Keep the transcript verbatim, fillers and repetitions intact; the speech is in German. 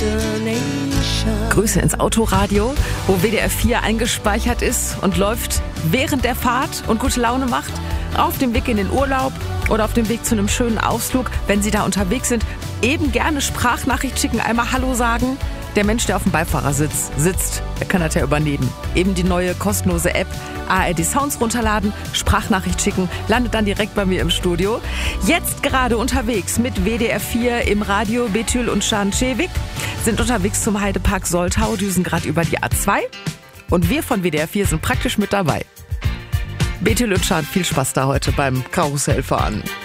Grüße ins Autoradio, wo W D R vier eingespeichert ist und läuft während der Fahrt und gute Laune macht. Auf dem Weg in den Urlaub oder auf dem Weg zu einem schönen Ausflug, wenn Sie da unterwegs sind, eben gerne Sprachnachricht schicken, einmal Hallo sagen. Der Mensch, der auf dem Beifahrersitz sitzt, der kann das ja übernehmen. Eben die neue kostenlose App A R D Sounds runterladen, Sprachnachricht schicken, landet dann direkt bei mir im Studio. Jetzt gerade unterwegs mit W D R vier im Radio. Betül und Schanschewik sind unterwegs zum Heidepark Soltau, düsen gerade über die A zwei. Und wir von W D R vier sind praktisch mit dabei. Betül und Schan, viel Spaß da heute beim Karussellfahren.